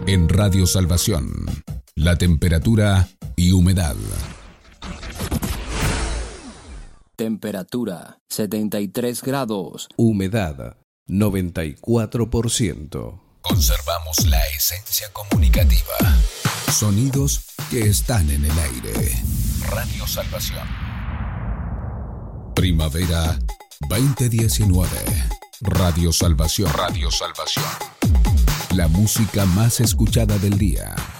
En Radio Salvación, la temperatura y humedad. Temperatura 73 grados. Humedad 94%. Conservamos la esencia comunicativa. Sonidos que están en el aire. Radio Salvación. Primavera 2019. Radio Salvación. Radio Salvación. La música más escuchada del día.